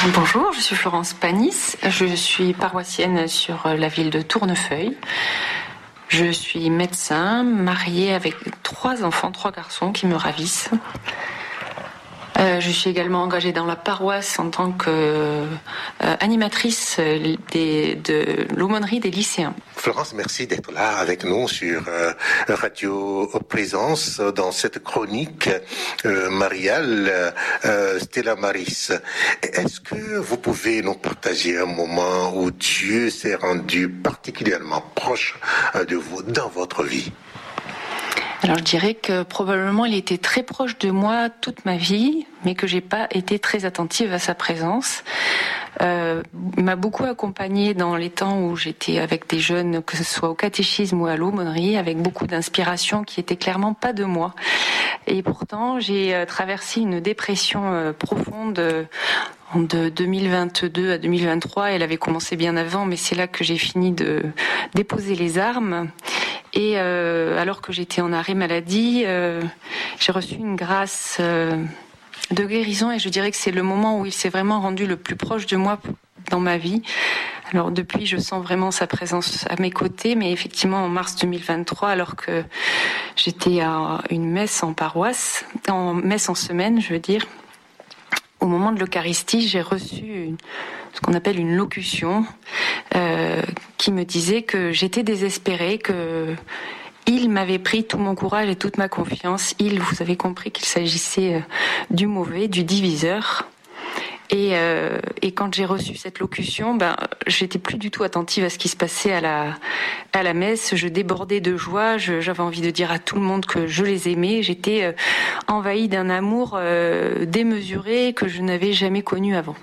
Bonjour, je suis Florence Panis, je suis paroissienne sur la ville de Tournefeuille. Je suis médecin, mariée avec 3 enfants, 3 garçons qui me ravissent. Je suis également engagée dans la paroisse en tant qu'animatrice de l'aumônerie des lycéens. Florence, merci d'être là avec nous sur Radio Présence dans cette chronique mariale Stella Maris. Est-ce que vous pouvez nous partager un moment où Dieu s'est rendu particulièrement proche de vous dans votre vie? Alors je dirais que probablement il était très proche de moi toute ma vie, mais que j'ai pas été très attentive à sa présence. Il m'a beaucoup accompagnée dans les temps où j'étais avec des jeunes, que ce soit au catéchisme ou à l'aumônerie, avec beaucoup d'inspiration qui était clairement pas de moi. Et pourtant j'ai traversé une dépression profonde de 2022 à 2023. Elle avait commencé bien avant, mais c'est là que j'ai fini de déposer les armes. Et alors que j'étais en arrêt maladie, j'ai reçu une grâce de guérison, et je dirais que c'est le moment où il s'est vraiment rendu le plus proche de moi dans ma vie. Alors depuis, je sens vraiment sa présence à mes côtés, mais effectivement en mars 2023, alors que j'étais à une messe en paroisse, en messe en semaine, je veux dire, au moment de l'Eucharistie, j'ai reçu ce qu'on appelle une locution qui me disait que j'étais désespérée, que il m'avait pris tout mon courage et toute ma confiance. Vous avez compris qu'il s'agissait du mauvais, du diviseur. Et quand j'ai reçu cette locution, j'étais plus du tout attentive à ce qui se passait à la messe. Je débordais de joie. J'avais envie de dire à tout le monde que je les aimais. J'étais envahie d'un amour démesuré que je n'avais jamais connu avant.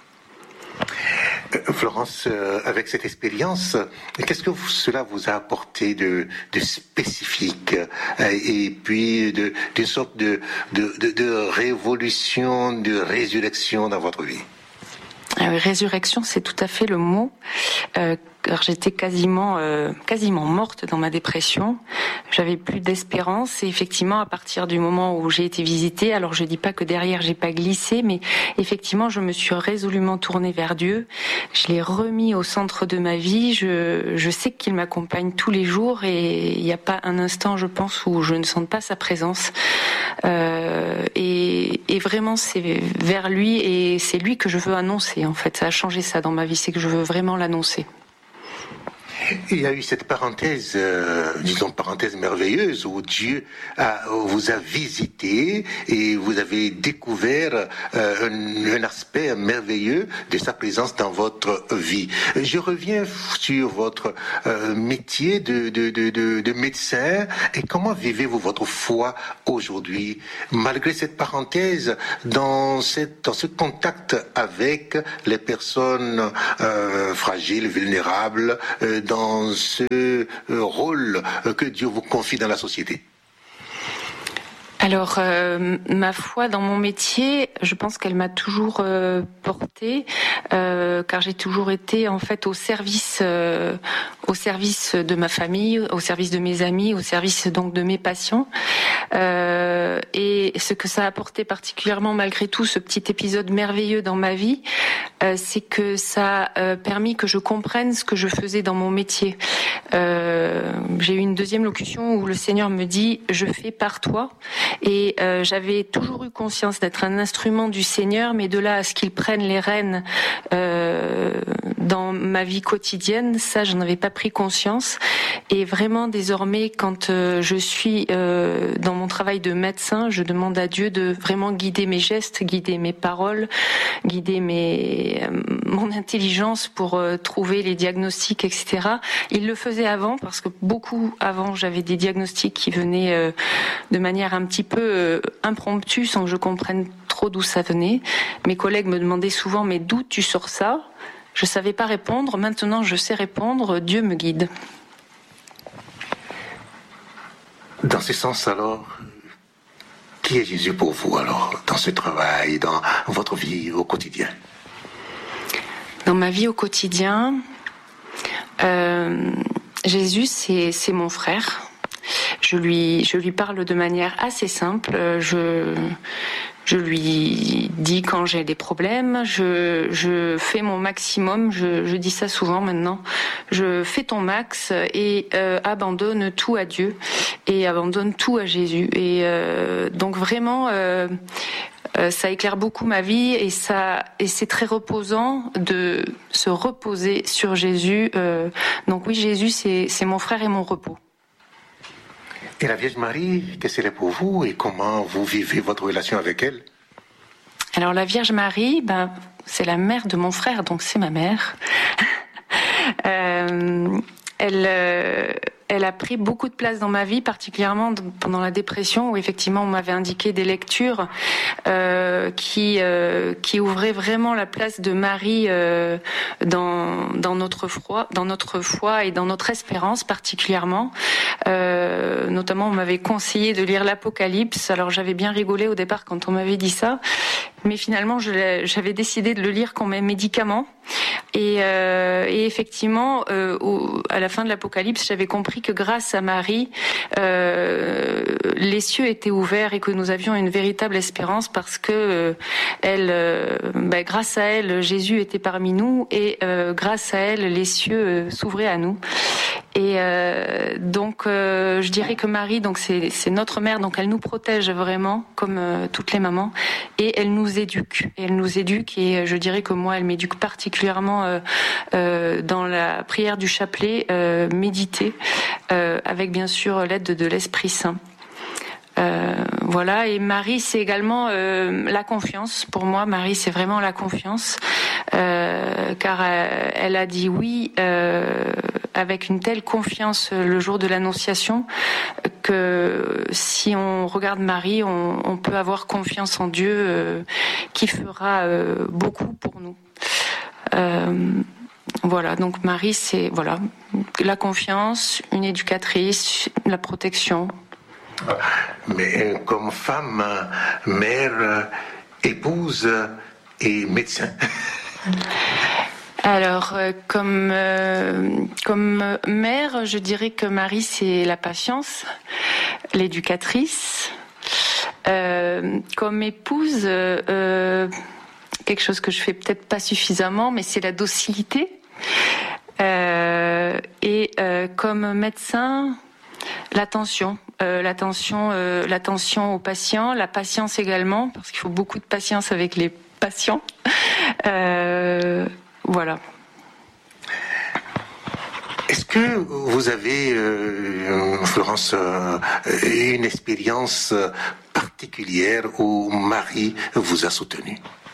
Florence, avec cette expérience, qu'est-ce que cela vous a apporté de spécifique et puis d'une sorte de révolution, de résurrection dans votre vie? Résurrection, c'est tout à fait le mot. Car j'étais quasiment morte dans ma dépression. J'avais plus d'espérance, et effectivement, à partir du moment où j'ai été visitée, alors je dis pas que derrière j'ai pas glissé, mais effectivement, je me suis résolument tournée vers Dieu. Je l'ai remis au centre de ma vie. Je sais qu'il m'accompagne tous les jours, et il n'y a pas un instant, je pense, où je ne sente pas sa présence. Et vraiment, c'est vers lui, et c'est lui que je veux annoncer. En fait, ça a changé ça dans ma vie, c'est que je veux vraiment l'annoncer. Il y a eu cette parenthèse, parenthèse merveilleuse où Dieu vous a visité et vous avez découvert un aspect merveilleux de sa présence dans votre vie. Je reviens sur votre métier de médecin, et comment vivez-vous votre foi aujourd'hui, malgré cette parenthèse, dans ce contact avec les personnes fragiles, vulnérables, dans ce rôle que Dieu vous confie dans la société? Alors, ma foi dans mon métier, je pense qu'elle m'a toujours portée, car j'ai toujours été en fait au service de ma famille, au service de mes amis, au service donc de mes patients. Et ce que ça a apporté particulièrement, malgré tout, ce petit épisode merveilleux dans ma vie, c'est que ça a permis que je comprenne ce que je faisais dans mon métier. J'ai eu une deuxième locution où le Seigneur me dit « Je fais par toi ». Et j'avais toujours eu conscience d'être un instrument du Seigneur, mais de là à ce qu'il prenne les rênes dans ma vie quotidienne, ça j'en avais pas pris conscience. Et vraiment désormais, quand je suis dans mon travail de médecin, je demande à Dieu de vraiment guider mes gestes, guider mes paroles, guider mon intelligence pour trouver les diagnostics, etc. Il le faisait avant, parce que beaucoup avant j'avais des diagnostics qui venaient de manière un petit peu impromptue, sans que je comprenne trop d'où ça venait. Mes collègues me demandaient souvent « mais d'où tu sors ça ?» Je savais pas répondre. Maintenant, je sais répondre. Dieu me guide. Dans ce sens, alors, qui est Jésus pour vous, alors, dans ce travail, dans votre vie au quotidien? Dans ma vie au quotidien, Jésus, c'est mon frère. Je lui parle de manière assez simple. Je lui dis quand j'ai des problèmes, je fais mon maximum, je dis ça souvent maintenant, je fais ton max et abandonne tout à Dieu et abandonne tout à Jésus. Et donc vraiment, ça éclaire beaucoup ma vie et c'est très reposant de se reposer sur Jésus. Donc oui, Jésus, c'est mon frère et mon repos. Et la Vierge Marie, qu'est-ce qu'elle est pour vous et comment vous vivez votre relation avec elle? Alors la Vierge Marie, c'est la mère de mon frère, donc c'est ma mère. Elle a pris beaucoup de place dans ma vie, particulièrement pendant la dépression, où effectivement on m'avait indiqué des lectures qui ouvraient vraiment la place de Marie dans notre foi et dans notre espérance particulièrement. Notamment, on m'avait conseillé de lire l'Apocalypse. Alors j'avais bien rigolé au départ quand on m'avait dit ça, mais finalement j'avais décidé de le lire comme un médicament. Et effectivement, à la fin de l'Apocalypse, j'avais compris que grâce à Marie, les cieux étaient ouverts et que nous avions une véritable espérance parce que grâce à elle, Jésus était parmi nous et grâce à elle, les cieux s'ouvraient à nous. Et donc, je dirais que Marie, donc c'est notre mère, donc elle nous protège vraiment, comme toutes les mamans, et elle nous éduque. Et je dirais que moi, elle m'éduque particulièrement dans la prière du chapelet, méditer, avec bien sûr l'aide de l'Esprit Saint. Voilà, et Marie, c'est également la confiance. Pour moi, Marie, c'est vraiment la confiance, car elle a dit oui avec une telle confiance le jour de l'Annonciation que si on regarde Marie, on peut avoir confiance en Dieu qui fera beaucoup pour nous. Voilà, donc Marie, c'est la confiance, une éducatrice, la protection. Mais comme femme, mère, épouse et médecin. Alors, comme mère, je dirais que Marie, c'est la patience, l'éducatrice. Comme épouse, quelque chose que je fais peut-être pas suffisamment, mais c'est la docilité. Et comme médecin, l'attention aux patients, la patience également, parce qu'il faut beaucoup de patience avec les patients. Voilà. Est-ce que vous avez, Florence, une expérience particulière où Marie vous a soutenu?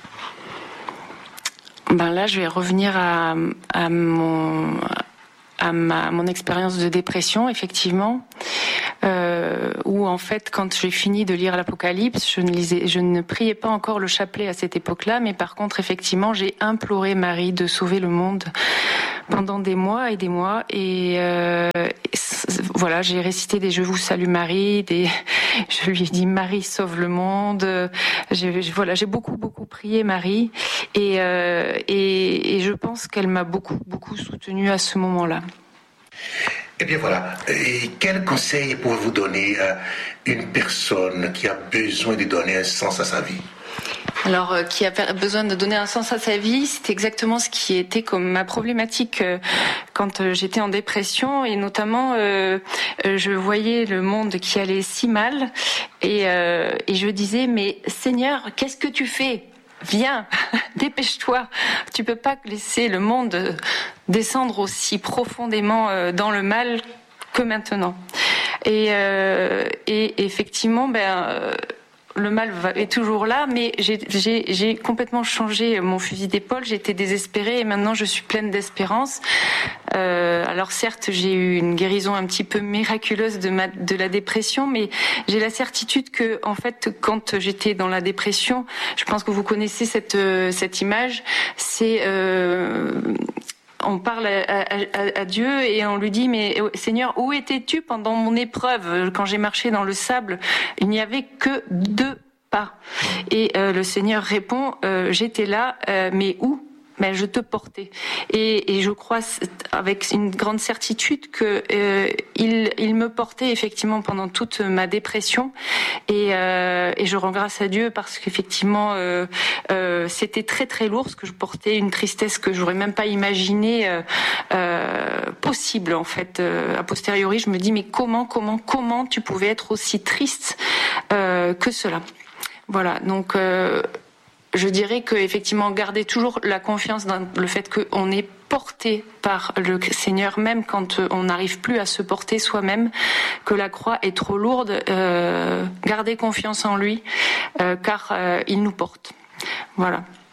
Là, je vais revenir à mon expérience de dépression, effectivement, où en fait, quand j'ai fini de lire l'Apocalypse, je ne priais pas encore le chapelet à cette époque-là, mais par contre, effectivement, j'ai imploré Marie de sauver le monde pendant des mois et des mois, et voilà, j'ai récité des Je vous salue Marie, je lui ai dit Marie sauve le monde. J'ai beaucoup prié Marie, et je pense qu'elle m'a beaucoup soutenue à ce moment-là. Eh bien voilà, et quel conseil pouvez-vous donner à une personne qui a besoin de donner un sens à sa vie? Alors, qui a besoin de donner un sens à sa vie, c'est exactement ce qui était comme ma problématique quand j'étais en dépression, et notamment je voyais le monde qui allait si mal, et je disais mais Seigneur, qu'est-ce que tu fais? Viens, dépêche-toi. Tu peux pas laisser le monde descendre aussi profondément dans le mal que maintenant. Et effectivement, le mal est toujours là, mais j'ai complètement changé mon fusil d'épaule. J'étais désespérée et maintenant je suis pleine d'espérance. Alors certes, j'ai eu une guérison un petit peu miraculeuse de la dépression, mais j'ai la certitude que, en fait, quand j'étais dans la dépression, je pense que vous connaissez cette image, c'est on parle à Dieu et on lui dit mais Seigneur, où étais-tu pendant mon épreuve? Quand j'ai marché dans le sable, il n'y avait que 2 pas. Et le Seigneur répond j'étais là, mais où? mais je te portais. Et je crois avec une grande certitude que il me portait effectivement pendant toute ma dépression. Et je rends grâce à Dieu parce qu'effectivement c'était très très lourd ce que je portais, une tristesse que j'aurais même pas imaginé possible en fait. A posteriori, je me dis mais comment tu pouvais être aussi triste que cela. Voilà, donc je dirais que effectivement garder toujours la confiance dans le fait qu'on est porté par le Seigneur, même quand on n'arrive plus à se porter soi-même, que la croix est trop lourde, garder confiance en lui, car il nous porte. Voilà.